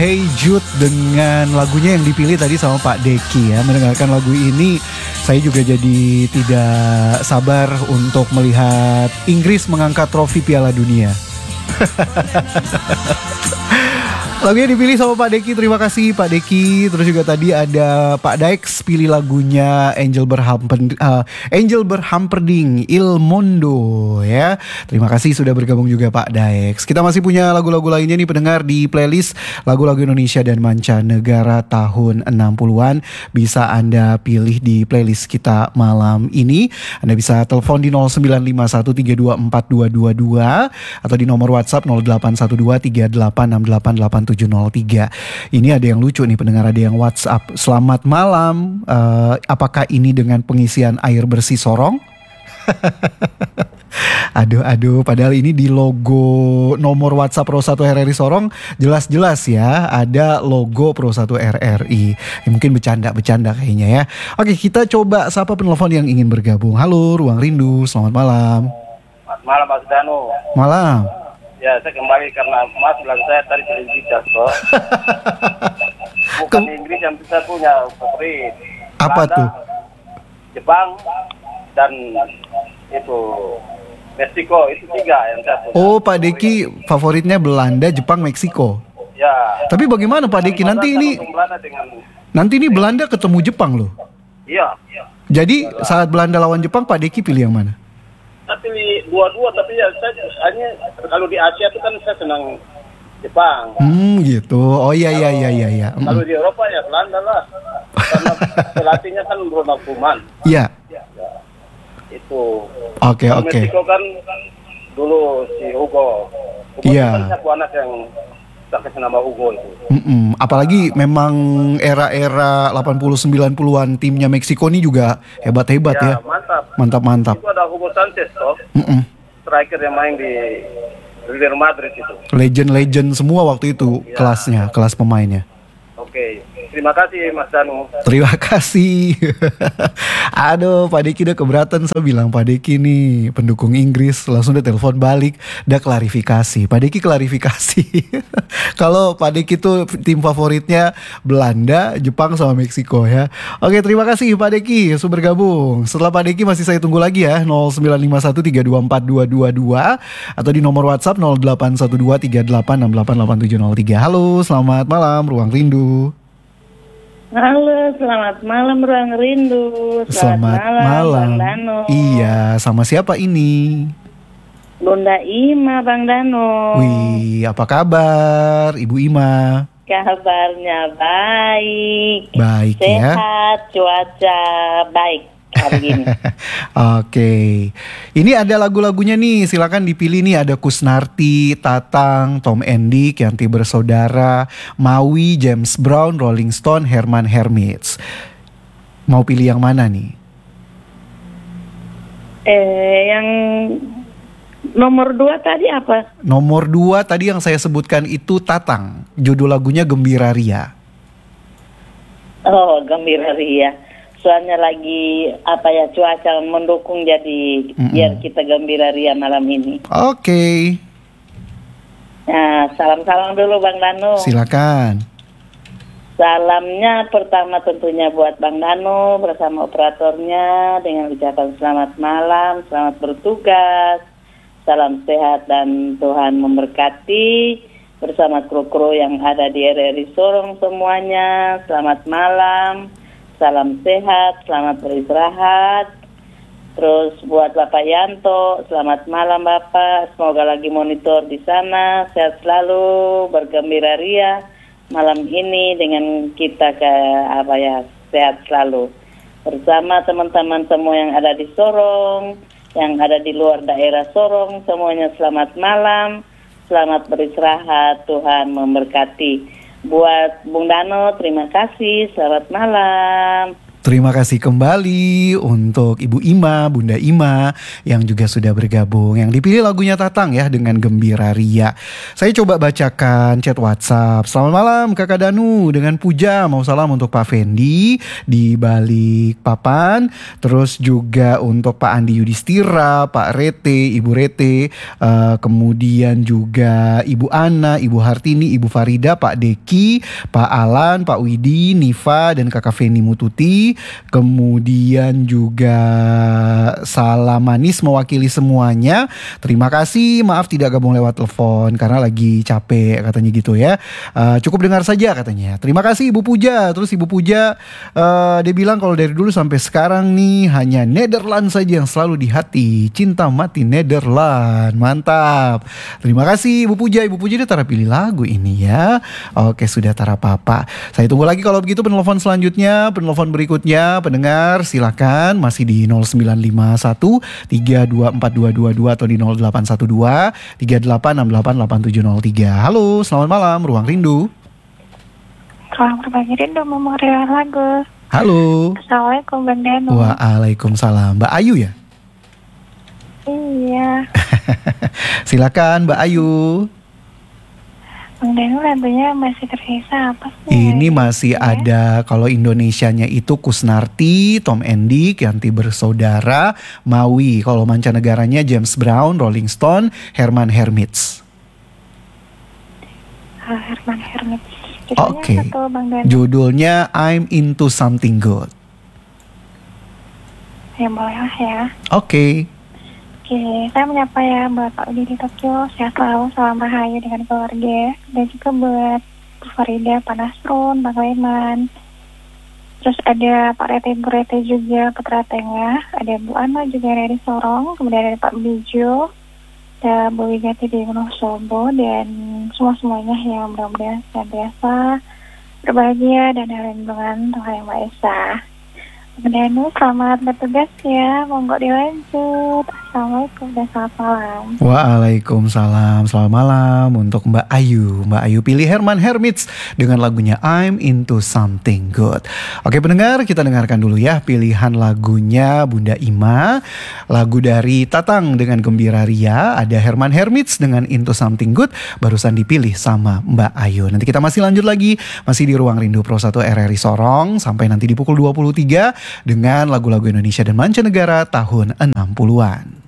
Hey Jude dengan lagunya yang dipilih tadi sama Pak Deki ya. Mendengarkan lagu ini saya juga jadi tidak sabar untuk melihat Inggris mengangkat trofi Piala Dunia. Lagunya dipilih sama Pak Deki, terima kasih Pak Deki. Terus juga tadi ada Pak Daex pilih lagunya Angel Berhamperding Il Mondo ya. Terima kasih sudah bergabung juga Pak Daex. Kita masih punya lagu-lagu lainnya nih pendengar di playlist lagu-lagu Indonesia dan mancanegara tahun 60-an. Bisa Anda pilih di playlist kita malam ini. Anda bisa telepon di 0991324222 atau di nomor WhatsApp 081238688703. Ini ada yang lucu nih pendengar, ada yang WhatsApp. Selamat malam, apakah ini dengan pengisian air bersih Sorong? Aduh, padahal ini di logo nomor WhatsApp Pro 1 RRI Sorong jelas-jelas ya ada logo Pro 1 RRI. Ya, mungkin bercanda kayaknya ya. Oke, kita coba sapa penelpon yang ingin bergabung. Halo, Ruang Rindu, selamat malam. Selamat malam Mas Danu. Malam. Ya, saya kembali karena Mas bilang saya tadi televisi so. Bukan Inggris yang bisa punya favorit. Apa Belanda, tuh? Jepang dan itu Meksiko, itu 3 yang saya punya. Oh, Pak Deki favoritnya Belanda, Jepang, Meksiko. Ya. Tapi bagaimana Pak Deki nanti ini Belanda ketemu Jepang loh. Iya. Jadi saat Belanda lawan Jepang Pak Deki pilih yang mana? Tapi dua-dua, tapi ya saya hanya kalau di Asia itu kan saya senang Jepang. Gitu. Oh iya. Kalau di Eropa ya Belanda lah. Karena pelatihnya kan Ronald Koeman. Iya. Ya, itu. Oke. Meksiko kan dulu si Hugo. Iya. Kan satu anak yang tak kasih nama Hugo itu. Apalagi memang era-era 80-90-an timnya Meksiko ini juga hebat-hebat ya. Mantap. Itu ada Hugo Sanchez toh. Striker yang main di Real Madrid itu. Legend semua waktu itu ya. Kelas pemainnya. Oke. Terima kasih Mas Danu. Terima kasih. Aduh, Pak Deki udah keberatan. Saya bilang Pak Deki nih pendukung Inggris. Langsung dia telepon balik. Udah klarifikasi. Pak Deki klarifikasi. Kalau Pak Deki tuh tim favoritnya Belanda, Jepang sama Meksiko ya. Oke, terima kasih Pak Deki sudah bergabung. Setelah Pak Deki masih saya tunggu lagi ya. 0951324222 atau di nomor WhatsApp 081238688703. Halo, selamat malam Ruang Rindu. Halo, selamat malam Ruang Rindu. Selamat malam. Bang Dano. Iya, sama siapa ini? Bunda Ima, Bang Dano. Wih, apa kabar Ibu Ima? Kabarnya baik. Baik ya. Sehat, cuaca baik hari ini. Oke. Ini ada lagu-lagunya nih, silakan dipilih nih. Ada Kusnarti, Tatang, Tom Endik, Yanti Bersaudara, Maui, James Brown, Rolling Stone, Herman Hermits. Mau pilih yang mana nih? Yang nomor 2 tadi apa? Nomor 2 tadi yang saya sebutkan itu Tatang. Judul lagunya Gembira Ria. Oh, Gembira Ria. Soalnya lagi cuaca mendukung, jadi biar kita gembira ria malam ini. Oke. Nah, salam-salam dulu Bang Dano. Silakan. Salamnya pertama tentunya buat Bang Dano bersama operatornya dengan ucapan selamat malam, selamat bertugas, salam sehat dan Tuhan memberkati bersama kru-kru yang ada di RRI Sorong semuanya. Selamat malam. Salam sehat, selamat beristirahat. Terus buat Bapak Yanto, selamat malam Bapak. Semoga lagi monitor di sana, sehat selalu, bergembira ria malam ini dengan kita sehat selalu. Bersama teman-teman semua yang ada di Sorong, yang ada di luar daerah Sorong, semuanya selamat malam, selamat beristirahat, Tuhan memberkati. Buat Bung Dano, terima kasih. Selamat malam. Terima kasih kembali untuk Ibu Ima, Bunda Ima yang juga sudah bergabung. Yang dipilih lagunya Tatang ya dengan Gembira Ria. Saya coba bacakan chat WhatsApp. Selamat malam Kakak Danu dengan Puja. Mau salam untuk Pak Fendi di balik papan. Terus juga untuk Pak Andi Yudhistira, Pak Rete, Ibu Rete. Kemudian juga Ibu Ana, Ibu Hartini, Ibu Farida, Pak Deki, Pak Alan, Pak Widi, Niva dan Kakak Feni Mututi. Kemudian juga salam manis mewakili semuanya. Terima kasih, maaf tidak gabung lewat telepon karena lagi capek katanya gitu ya. Cukup dengar saja katanya. Terima kasih Ibu Puja. Terus Ibu Puja dia bilang kalau dari dulu sampai sekarang nih hanya Netherlands saja yang selalu di hati. Cinta mati Netherlands. Mantap. Terima kasih Ibu Puja. Ibu Puja dia tara pilih lagu ini ya. Oke, sudah tara papa. Saya tunggu lagi kalau begitu penelpon selanjutnya, penelpon berikutnya. Pendengar silakan masih di 0951 324222 atau di 0812 38688703. Halo, selamat malam Ruang Rindu. Ruang Berbagi Rindu memorial lagu. Halo. Assalamualaikum Bang Danu. Waalaikumsalam. Mbak Ayu ya? Iya. Silakan Mbak Ayu. Bang Danu lagunya masih tersisa apa sih? Ini masih ada, kalau Indonesianya itu Kusnarti, Tom Endik, Yanti Bersaudara, Maui. Kalau mancanegaranya James Brown, Rolling Stone, Herman Hermits. Herman Hermits. Judulnya Oke. apa tuh, Bang Danu? Judulnya I'm Into Something Good. Ya boleh lah ya. Oke. Oke, saya menyapa ya buat Pak Udi di Tokyo. Sehat selalu, salam rahayu dengan keluarga. Dan juga buat Bu Farida, Pak Nasrun, Bang Leman. Terus ada Pak Rete, Bu Rete juga, Putra Tengah. Ada Bu Ana juga yang ada di Sorong. Kemudian ada Pak Bijo. Ada Bu Wigati di Gunung Sobo. Dan semua-semuanya yang mudah-mudahan senantiasa berbahagia dan dalam lindungan Tuhan Yang Maha Esa. Bang Danu, selamat bertugas ya. Monggo dilanjut. Assalamualaikum dan selamat malam. Waalaikumsalam. Selamat malam untuk Mbak Ayu. Mbak Ayu pilih Herman Hermits dengan lagunya I'm Into Something Good. Oke pendengar, kita dengarkan dulu ya pilihan lagunya Bunda Ima. Lagu dari Tatang dengan Gembira Ria. Ada Herman Hermits dengan Into Something Good. Barusan dipilih sama Mbak Ayu. Nanti kita masih lanjut lagi. Masih di Ruang Rindu Pro 1 RRI Sorong. Sampai nanti di pukul 23 dengan lagu-lagu Indonesia dan mancanegara tahun 60-an.